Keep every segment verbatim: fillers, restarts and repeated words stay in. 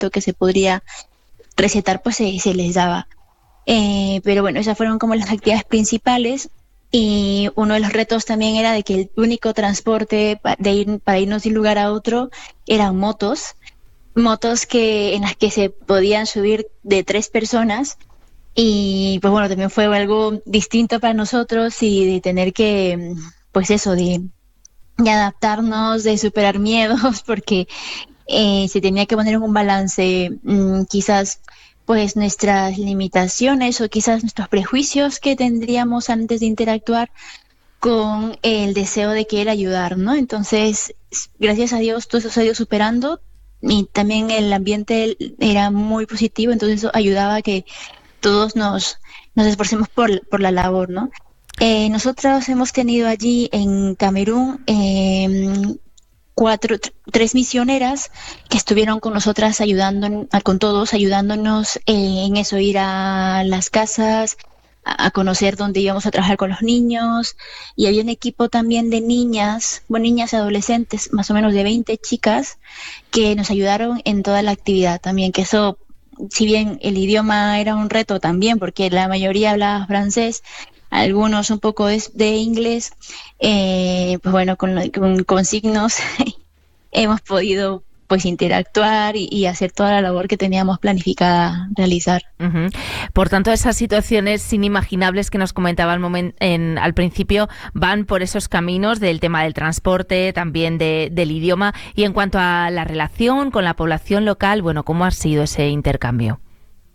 alimento que se podría recetar, pues se, se les daba. Eh, pero bueno, esas fueron como las actividades principales. Y uno de los retos también era de que el único transporte pa- de ir, para irnos de un lugar a otro eran motos, motos que en las que se podían subir de tres personas. Y pues bueno, también fue algo distinto para nosotros y de tener que, mm, pues eso, de, de adaptarnos, de superar miedos, porque eh, se tenía que poner en un balance, mm, quizás pues nuestras limitaciones o quizás nuestros prejuicios que tendríamos antes de interactuar con el deseo de querer ayudar, ¿no? Entonces, s- gracias a Dios, todo eso se ha ido superando y también el ambiente era muy positivo, entonces eso ayudaba a que todos nos, nos esforcemos por, por la labor, ¿no? Eh, nosotros hemos tenido allí en Camerún em, cuatro, tr- tres misioneras que estuvieron con nosotras ayudando, con todos, ayudándonos eh, en eso, ir a las casas, a, a conocer dónde íbamos a trabajar con los niños. Y había un equipo también de niñas, bueno, niñas y adolescentes, más o menos de veinte chicas, que nos ayudaron en toda la actividad también, que eso, si bien el idioma era un reto también, porque la mayoría hablaba francés, algunos un poco de, de inglés, eh, pues bueno, con, lo- con, con signos hemos podido pues interactuar y, y hacer toda la labor que teníamos planificada realizar. Ujú. Por tanto, esas situaciones inimaginables que nos comentaba al, momen- en- al principio van por esos caminos del tema del transporte, también de- del idioma. Y en cuanto a la relación con la población local, bueno, ¿cómo ha sido ese intercambio?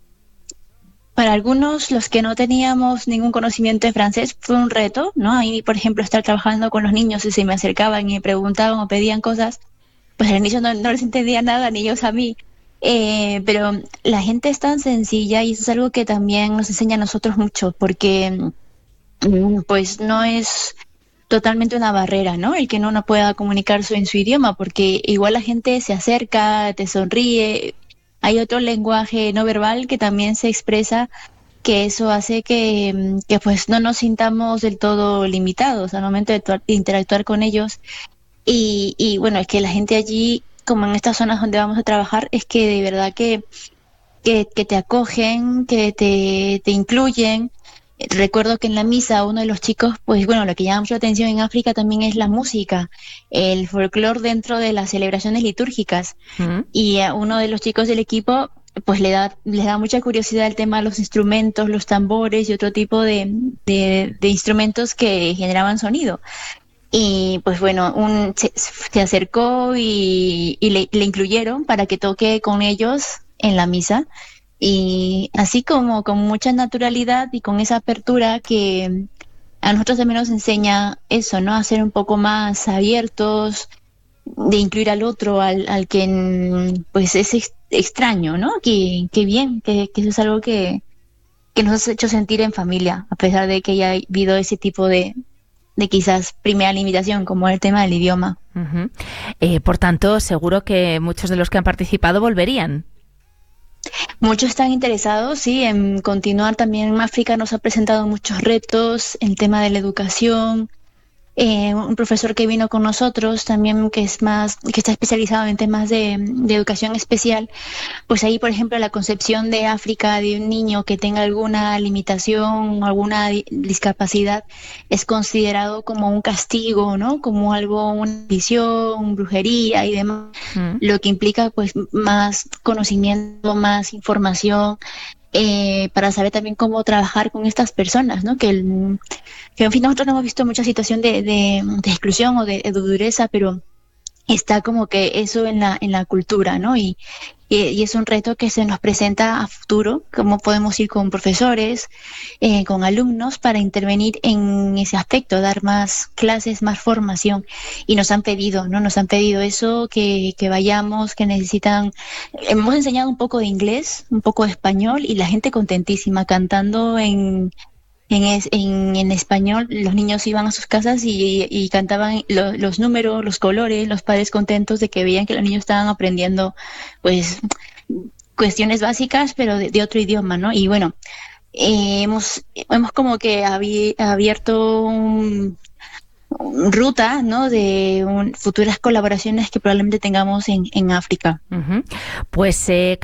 Para algunos, los que no teníamos ningún conocimiento de francés, fue un reto, ¿no? Ahí, por ejemplo, estar trabajando con los niños y se me acercaban y me preguntaban o pedían cosas, pues al inicio no, no les entendía nada, ni ellos a mí. Eh, pero la gente es tan sencilla y eso es algo que también nos enseña a nosotros mucho, porque mm, pues no es totalmente una barrera, ¿no? El que no, no pueda comunicarse en su idioma, porque igual la gente se acerca, te sonríe. Hay otro lenguaje no verbal que también se expresa, que eso hace que, mm, que pues no nos sintamos del todo limitados al momento de tuar- de interactuar con ellos. Y, y bueno, es que la gente allí, como en estas zonas donde vamos a trabajar, es que de verdad que, que, que te acogen, que te, te incluyen. Eh, Recuerdo que en la misa uno de los chicos, pues bueno, lo que llama mucho la atención en África también es la música, el folclore dentro de las celebraciones litúrgicas. ¿Mm? Y a uno de los chicos del equipo, pues le da, le da mucha curiosidad el tema de los instrumentos, los tambores y otro tipo de, de, de instrumentos que generaban sonido. Y pues bueno, un, se, se acercó y, y le, le incluyeron para que toque con ellos en la misa. Y así como con mucha naturalidad y con esa apertura que a nosotros también nos enseña eso, ¿no? A ser un poco más abiertos, de incluir al otro, al, al que mm, pues es ex- extraño, ¿no? Que, que bien, que, que eso es algo que, que nos ha hecho sentir en familia, a pesar de que haya habido ese tipo de, de quizás primera limitación, como el tema del idioma. Ujú. Eh, por tanto, seguro que muchos de los que han participado volverían. Muchos están interesados, sí, en continuar. También África nos ha presentado muchos retos, el tema de la educación. Eh, un profesor que vino con nosotros también, que es más, que está especializado en temas de, de educación especial, pues ahí, por ejemplo, la concepción de África de un niño que tenga alguna limitación, alguna di- discapacidad, es considerado como un castigo, ¿no? Como algo, una maldición, brujería y demás, ¿Mm? lo que implica pues más conocimiento, más información, eh, para saber también cómo trabajar con estas personas, ¿no? Que, el- que en fin, nosotros no hemos visto mucha situación de, de, de exclusión o de, de dureza, pero está como que eso en la, en la cultura, ¿no? Y, y, y es un reto que se nos presenta a futuro, cómo podemos ir con profesores, eh, con alumnos para intervenir en ese aspecto, dar más clases, más formación. Y nos han pedido, ¿no? Nos han pedido eso, que, que vayamos, que necesitan. Hemos enseñado un poco de inglés, un poco de español y la gente contentísima cantando en en, es- en, en español. Los niños iban a sus casas y, y cantaban lo- los números, los colores, los padres contentos de que veían que los niños estaban aprendiendo, pues, cuestiones básicas, pero de, de otro idioma, ¿no? Y bueno, eh, hemos, hemos como que abi- abierto un, un ruta, ¿no? De un- futuras colaboraciones que probablemente tengamos en, en África. Ujú. Pues eh,